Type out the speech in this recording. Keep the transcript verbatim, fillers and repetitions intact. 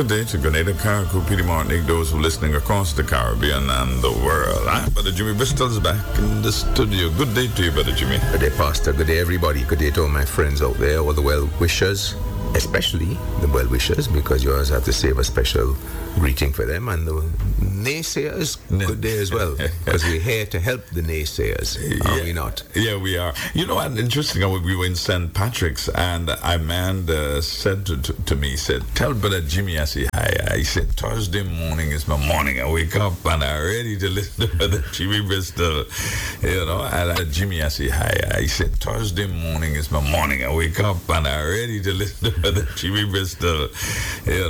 Good day to Grenada, Carriacou, Peter Martinique, those who are listening across the Caribbean and the world. I'm Brother Jimmy Bristol's back in the studio. Good day to you, Brother Jimmy. Good day, Pastor. Good day, everybody. Good day to all my friends out there, all the well-wishers, especially the well-wishers, because you always have to save a special greeting for them, and the naysayers, good day as well, because we're here to help the naysayers, are yeah. we not? Yeah, we are. You know what, interesting, we were in Saint Patrick's, and a man uh, said to, to, to me, said, tell Brother Jimmy I say hi. He said, Thursday morning is my morning. I wake up and I'm ready to listen to Brother Jimmy Bristol. You know, and uh, Jimmy I say hi. He said, Thursday morning is my morning. I wake up and I'm ready to listen to Brother Jimmy Bristol. You know,